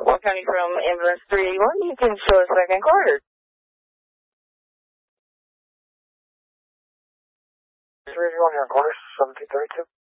Well, County from ambulance 381, you can show a second quarter. 381 here, quarters, 1732.